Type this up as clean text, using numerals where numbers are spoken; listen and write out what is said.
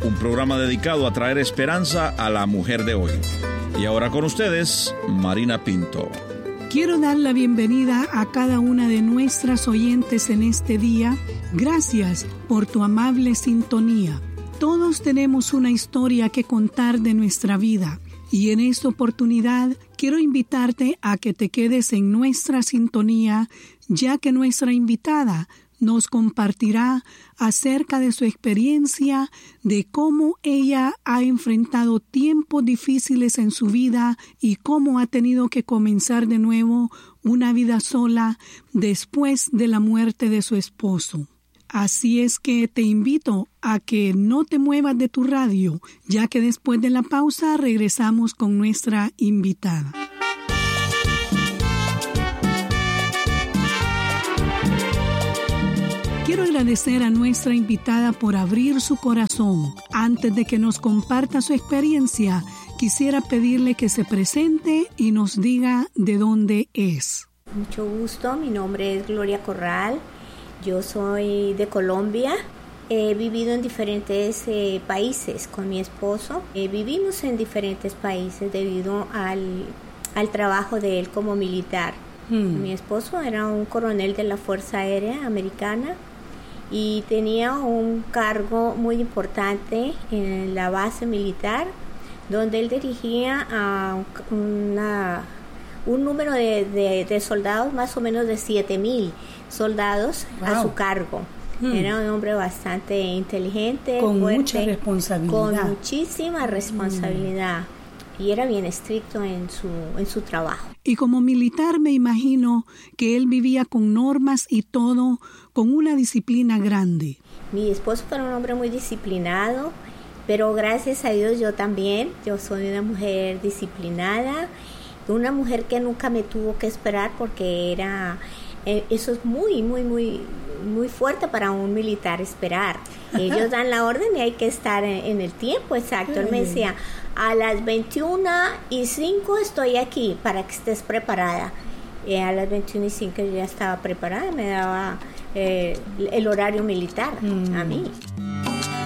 un programa dedicado a traer esperanza a la mujer de hoy. Y ahora con ustedes, Marina Pinto. Quiero dar la bienvenida a cada una de nuestras oyentes en este día. Gracias por tu amable sintonía. Todos tenemos una historia que contar de nuestra vida. Y en esta oportunidad quiero invitarte a que te quedes en nuestra sintonía, ya que nuestra invitada nos compartirá acerca de su experiencia, de cómo ella ha enfrentado tiempos difíciles en su vida y cómo ha tenido que comenzar de nuevo una vida sola después de la muerte de su esposo. Así es que te invito a que no te muevas de tu radio, ya que después de la pausa regresamos con nuestra invitada. Quiero agradecer a nuestra invitada por abrir su corazón. Antes de que nos comparta su experiencia, quisiera pedirle que se presente y nos diga de dónde es. Mucho gusto, mi nombre es Gloria Corral. Yo soy de Colombia, he vivido en diferentes países con mi esposo. Vivimos en diferentes países debido al trabajo de él como militar. Mi esposo era un coronel de la Fuerza Aérea Americana y tenía un cargo muy importante en la base militar, donde él dirigía a un número de soldados, más o menos de 7,000 soldados a su cargo. Era un hombre bastante inteligente, con fuerte, mucha responsabilidad. Con muchísima responsabilidad. Y era bien estricto en su trabajo. Y como militar me imagino que él vivía con normas y todo, con una disciplina grande. Mi esposo era un hombre muy disciplinado, pero gracias a Dios yo también. Yo soy una mujer disciplinada, una mujer que nunca me tuvo que esperar porque eso es muy, muy, muy, muy fuerte para un militar esperar. Ellos dan la orden y hay que estar en el tiempo exacto. Él me decía, a las 21:05 estoy aquí para que estés preparada. A las 21:05 yo ya estaba preparada, me daba el horario militar a mí.